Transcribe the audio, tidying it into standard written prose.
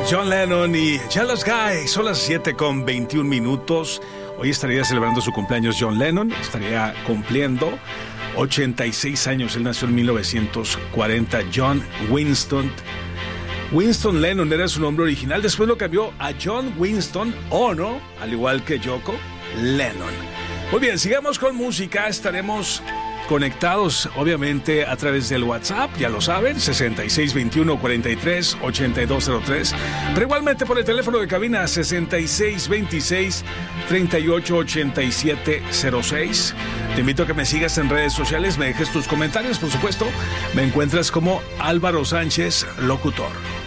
John Lennon y Jealous Guy. Son las 7:21. Hoy estaría celebrando su cumpleaños John Lennon. Estaría cumpliendo 86 años. Él nació en 1940. John Winston Lennon era su nombre original. Después lo cambió a John Winston Ono, al igual que Yoko Lennon. Muy bien, sigamos con música. Estaremos conectados, obviamente, a través del WhatsApp, ya lo saben, 6621-43-8203, pero igualmente por el teléfono de cabina 6626-388706. Te invito a que me sigas en redes sociales, me dejes tus comentarios, por supuesto. Me encuentras como Álvaro Sánchez Locutor.